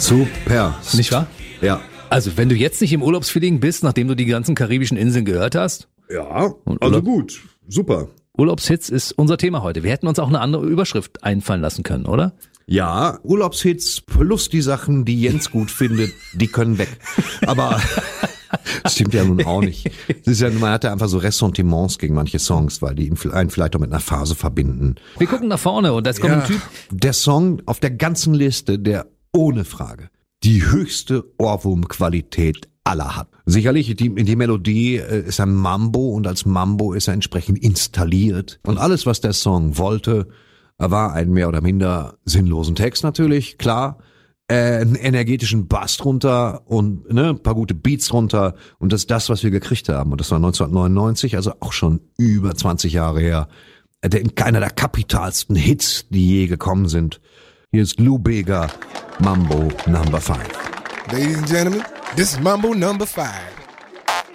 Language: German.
Super. Nicht wahr? Ja. Also, wenn du jetzt nicht im Urlaubsfeeling bist, nachdem du die ganzen karibischen Inseln gehört hast, Ja, also gut. Super. Urlaubshits ist unser Thema heute. Wir hätten uns auch eine andere Überschrift einfallen lassen können, oder? Ja, Urlaubshits plus die Sachen, die Jens gut findet, die können weg. Aber das stimmt ja nun auch nicht. Es ist ja, man hat ja einfach so Ressentiments gegen manche Songs, weil die einen vielleicht auch mit einer Phase verbinden. Wir gucken nach vorne und jetzt kommt ein Typ. Der Song auf der ganzen Liste, der ohne Frage die höchste Ohrwurmqualität aller hat. Sicherlich, die Melodie ist ein Mambo und als Mambo ist er entsprechend installiert. Und alles, was der Song wollte, war ein mehr oder minder sinnlosen Text natürlich, klar. Einen energetischen Bass drunter und ein paar gute Beats drunter. Und das ist das, was wir gekriegt haben. Und das war 1999, also auch schon über 20 Jahre her. Einer der kapitalsten Hits, die je gekommen sind. Hier ist Lou Bega, Mambo Number 5. Ladies and gentlemen, this is Mambo Number 5.